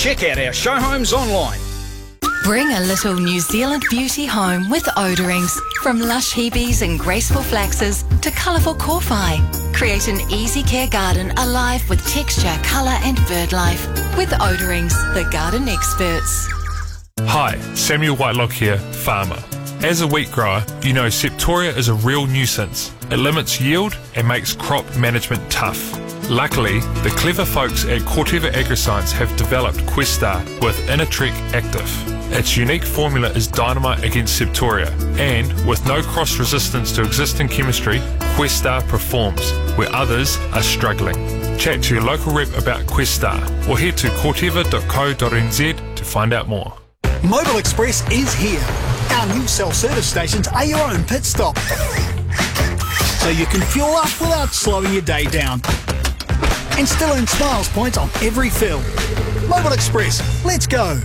Check out our show homes online. Bring a little New Zealand beauty home with Odorings. From lush Hebes and graceful flaxes to colourful Corfi. Create an easy care garden alive with texture, colour and bird life. With Odorings, the garden experts. Hi, Samuel Whitelock here, farmer. As a wheat grower, you know Septoria is a real nuisance. It limits yield and makes crop management tough. Luckily, the clever folks at Corteva Agriscience have developed Questar with Inatrek Active. Its unique formula is dynamite against Septoria, and with no cross-resistance to existing chemistry, Questar performs where others are struggling. Chat to your local rep about Questar or head to corteva.co.nz to find out more. Mobile Express is here. Our new self-service stations are your own pit stop. So you can fuel up without slowing your day down. And still earn Smiles points on every fill. Mobile Express, let's go.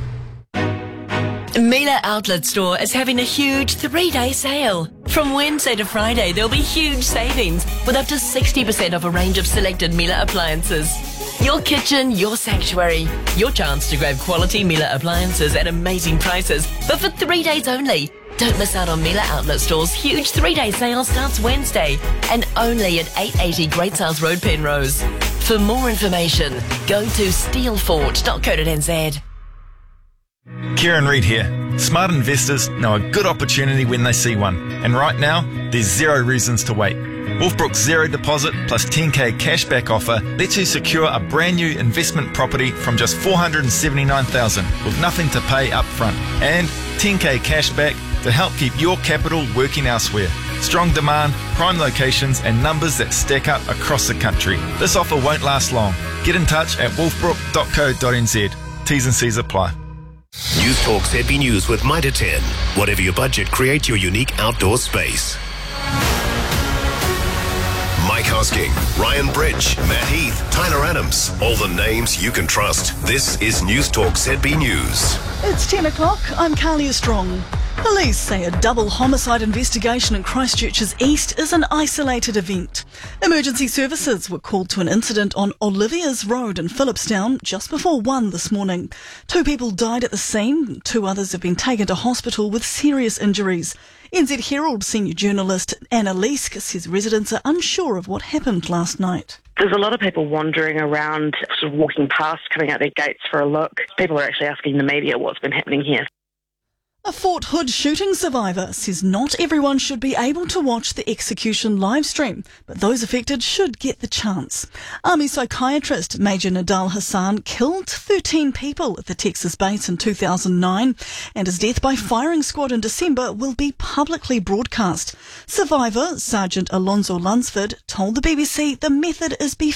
Miele Outlet Store is having a huge 3-day sale. From Wednesday to Friday, there'll be huge savings with up to 60% off a range of selected Miele appliances. Your kitchen, your sanctuary. Your chance to grab quality Miele appliances at amazing prices, but for 3 days only. Don't miss out on Miele Outlet Store's huge 3-day sale starts Wednesday and only at 880 Great South Road, Penrose. For more information, go to steelfort.co.nz. Kieran Reid here. Smart investors know a good opportunity when they see one, and right now there's 0 reasons to wait. Wolfbrook's 0 deposit plus 10k cashback offer lets you secure a brand new investment property from just $479,000 with nothing to pay up front, and 10k cashback to help keep your capital working elsewhere. Strong demand, prime locations and numbers that stack up across the country. This offer won't last long. Get in touch at wolfbrook.co.nz. T's and C's apply. News Talk ZB News with Mitre 10. Whatever your budget, create your unique outdoor space. Mike Hosking, Ryan Bridge, Matt Heath, Tyler Adams. All the names you can trust. This is News Talk ZB News. It's 10 o'clock. I'm Carlia Strong. Police say a double homicide investigation in Christchurch's east is an isolated event. Emergency services were called to an incident on Olivia's Road in Phillipstown just before 1 this morning. 2 people died at the scene. 2 others have been taken to hospital with serious injuries. NZ Herald senior journalist Anna Leask says residents are unsure of what happened last night. There's a lot of people wandering around, sort of walking past, coming out their gates for a look. People are actually asking the media what's been happening here. A Fort Hood shooting survivor says not everyone should be able to watch the execution live stream, but those affected should get the chance. Army psychiatrist Major Nadal Hassan killed 13 people at the Texas base in 2009, and his death by firing squad in December will be publicly broadcast. Survivor Sergeant Alonzo Lunsford told the BBC the method is